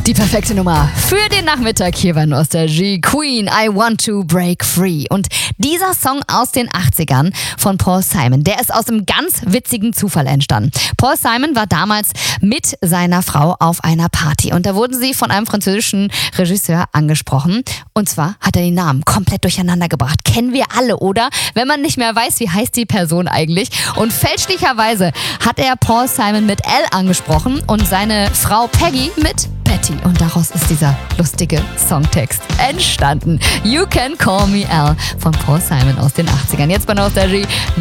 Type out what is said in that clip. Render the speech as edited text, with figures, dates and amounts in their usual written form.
Die perfekte Nummer für den Nachmittag hier bei Nostalgie. Queen, I Want to Break Free. Und dieser Song aus den 80ern von Paul Simon, der ist aus einem ganz witzigen Zufall entstanden. Paul Simon war damals mit seiner Frau auf einer Party und da wurden sie von einem französischen Regisseur angesprochen. Und zwar hat er die Namen komplett durcheinander gebracht. Kennen wir alle, oder? Wenn man nicht mehr weiß, wie heißt die Person eigentlich. Und fälschlicherweise hat er Paul Simon mit L angesprochen und seine Frau Peggy mit Betty. Und daraus ist dieser lustige Songtext entstanden. You Can Call Me Al von Paul Simon aus den 80ern. Jetzt bei Nostalgie.